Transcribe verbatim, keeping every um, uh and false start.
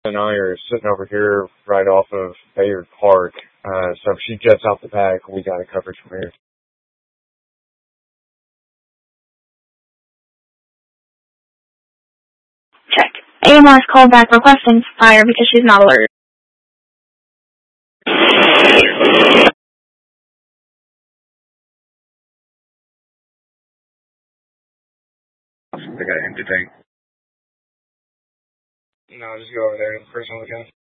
and I are sitting over here right off of Bayard Park. Uh, so if she jets out the back, we got a coverage from here. Check. A M R's called back requesting fire because she's not alert. They got an empty tank. No, just go over there. The first one we got.